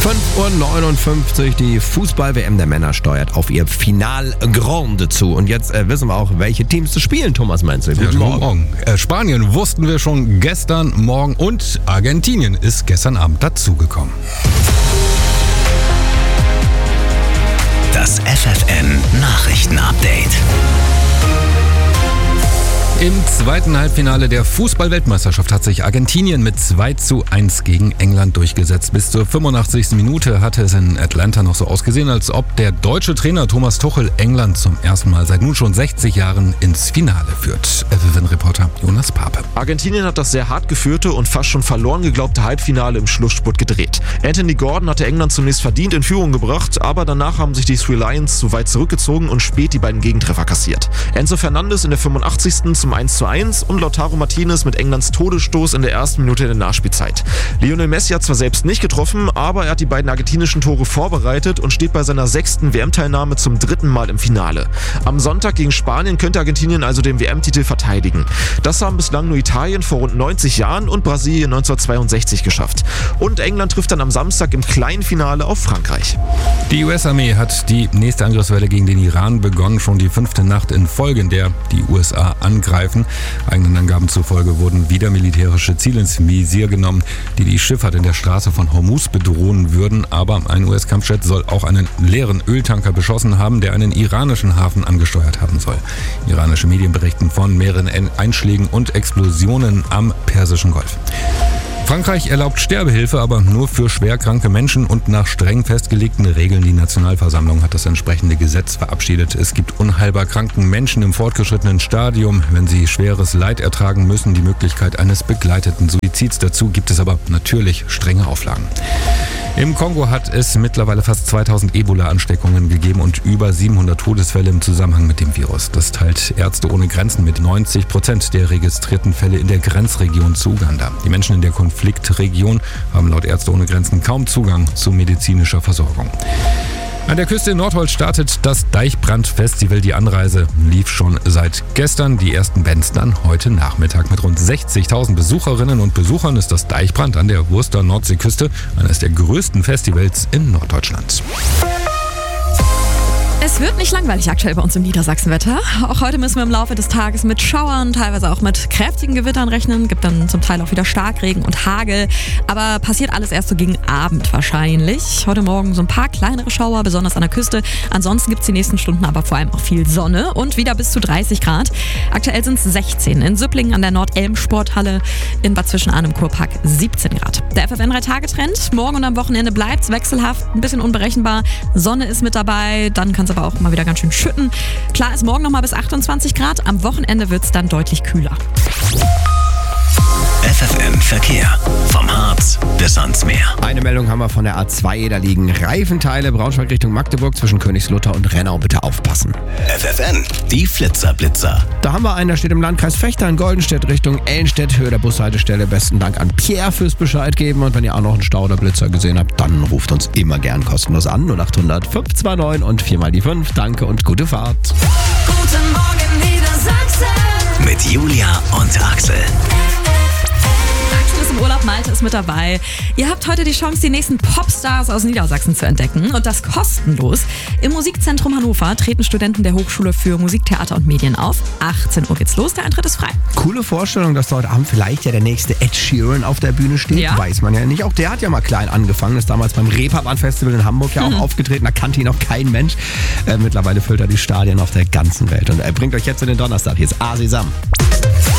5:59 Uhr, die Fußball-WM der Männer steuert auf ihr Final-Grande zu. Und jetzt wissen wir auch, welche Teams spielen, Thomas Menzel. Guten Morgen. Spanien wussten wir schon gestern Morgen und Argentinien ist gestern Abend dazugekommen. Das FFN-Nachrichten-Update. Im zweiten Halbfinale der Fußball-Weltmeisterschaft hat sich Argentinien mit 2:1 gegen England durchgesetzt. Bis zur 85. Minute hatte es in Atlanta noch so ausgesehen, als ob der deutsche Trainer Thomas Tuchel England zum ersten Mal seit nun schon 60 Jahren ins Finale führt. FFN-Reporter Jonas Pape. Argentinien hat das sehr hart geführte und fast schon verloren geglaubte Halbfinale im Schlussspurt gedreht. Anthony Gordon hatte England zunächst verdient in Führung gebracht, aber danach haben sich die Three Lions zu weit zurückgezogen und spät die beiden Gegentreffer kassiert. Enzo Fernandes in der 85. zum 1:1 und Lautaro Martinez mit Englands Todesstoß in der ersten Minute der Nachspielzeit. Lionel Messi hat zwar selbst nicht getroffen, aber er hat die beiden argentinischen Tore vorbereitet und steht bei seiner 6. WM-Teilnahme zum 3. Mal im Finale. Am Sonntag gegen Spanien könnte Argentinien also den WM-Titel verteidigen. Das haben bislang nur Italien vor rund 90 Jahren und Brasilien 1962 geschafft. Und England trifft dann am Samstag im kleinen Finale auf Frankreich. Die US-Armee hat die nächste Angriffswelle gegen den Iran begonnen, schon die 5. Nacht in Folge, in der die USA angreifen. Eigenen Angaben zufolge wurden wieder militärische Ziele ins Visier genommen, die die Schifffahrt in der Straße von Hormuz bedrohen würden. Aber ein US-Kampfjet soll auch einen leeren Öltanker beschossen haben, der einen iranischen Hafen angesteuert haben soll. Iranische Medien berichten von mehreren Einschlägen und Explosionen am Persischen Golf. Frankreich erlaubt Sterbehilfe, aber nur für schwerkranke Menschen und nach streng festgelegten Regeln. Die Nationalversammlung hat das entsprechende Gesetz verabschiedet. Es gibt unheilbar kranken Menschen im fortgeschrittenen Stadium, wenn sie schweres Leid ertragen müssen, die Möglichkeit eines begleiteten Suizids. Dazu gibt es aber natürlich strenge Auflagen. Im Kongo hat es mittlerweile fast 2000 Ebola-Ansteckungen gegeben und über 700 Todesfälle im Zusammenhang mit dem Virus. Das teilt Ärzte ohne Grenzen mit. 90% der registrierten Fälle in der Grenzregion zu Uganda. Die Menschen in der Konfliktregion haben laut Ärzte ohne Grenzen kaum Zugang zu medizinischer Versorgung. An der Küste in Nordholz startet das Deichbrand-Festival. Die Anreise lief schon seit gestern. Die ersten Bands dann heute Nachmittag. Mit rund 60.000 Besucherinnen und Besuchern ist das Deichbrand an der Wurster Nordseeküste eines der größten Festivals in Norddeutschland. Es wird nicht langweilig aktuell bei uns im Niedersachsenwetter. Auch heute müssen wir im Laufe des Tages mit Schauern, teilweise auch mit kräftigen Gewittern rechnen. Gibt dann zum Teil auch wieder Starkregen und Hagel. Aber passiert alles erst so gegen Abend wahrscheinlich. Heute Morgen so ein paar kleinere Schauer, besonders an der Küste. Ansonsten gibt es die nächsten Stunden aber vor allem auch viel Sonne und wieder bis zu 30 Grad. Aktuell sind es 16 in Süpplingen an der Nord-Elm-Sporthalle, in Bad Zwischenahn im Kurpark 17 Grad. Der FFN-3-Tage-Trend. Morgen und am Wochenende bleibt es wechselhaft, ein bisschen unberechenbar. Sonne ist mit dabei, dann kann es aber auch mal wieder ganz schön schütten. Klar ist morgen nochmal bis 28 Grad, am Wochenende wird es dann deutlich kühler. FFN Verkehr. Vom Harz bis ans Meer. Eine Meldung haben wir von der A2, da liegen Reifenteile Braunschweig Richtung Magdeburg zwischen Königslutter und Rennau. Bitte aufpassen. FFN, die Flitzer-Blitzer. Da haben wir einen, der steht im Landkreis Vechta in Goldenstedt Richtung Ellenstedt, Höhe der Bushaltestelle. Besten Dank an Pierre fürs Bescheid geben. Und wenn ihr auch noch einen Stau oder Blitzer gesehen habt, dann ruft uns immer gern kostenlos an. 0800 529 und 4x5. Danke und gute Fahrt. Guten Morgen Niedersachsen. Mit Julia und Axel. Axel ist im Urlaub, Malte ist mit dabei. Ihr habt heute die Chance, die nächsten Popstars aus Niedersachsen zu entdecken. Und das kostenlos. Im Musikzentrum Hannover treten Studenten der Hochschule für Musik, Theater und Medien auf. 18 Uhr geht's los, der Eintritt ist frei. Coole Vorstellung, dass heute Abend vielleicht ja der nächste Ed Sheeran auf der Bühne steht. Ja. Weiß man ja nicht. Auch der hat ja mal klein angefangen. Ist damals beim Reeperbahn-Festival in Hamburg ja auch aufgetreten. Da kannte ihn auch kein Mensch. Mittlerweile füllt er die Stadien auf der ganzen Welt. Und er bringt euch jetzt in den Donnerstag. Hier ist A Sesam.